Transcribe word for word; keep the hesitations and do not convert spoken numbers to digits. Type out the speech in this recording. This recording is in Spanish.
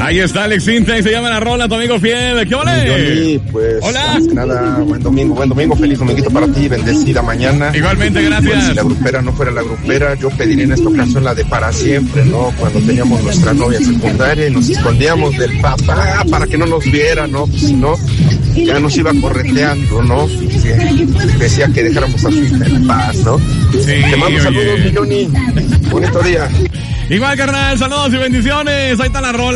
Ahí está Alex Sintek, se llama la rola, tu amigo fiel. ¿Qué vale? Johnny, pues, hola. Más que nada, buen domingo, buen domingo, feliz dominguito para ti, bendecida mañana. Igualmente, gracias. Pues, si la grupera no fuera la grupera, yo pediría en esta ocasión la de para siempre, ¿no? Cuando teníamos nuestra novia secundaria y nos escondíamos del papá para que no nos viera, ¿no? Pues si no, ya nos iba correteando, ¿no? Y que decía que dejáramos a su hija en paz, ¿no? Sí, Te mando oye. saludos, mi Johnny. Bonito día. Igual, carnal, saludos y bendiciones. Ahí está la rola.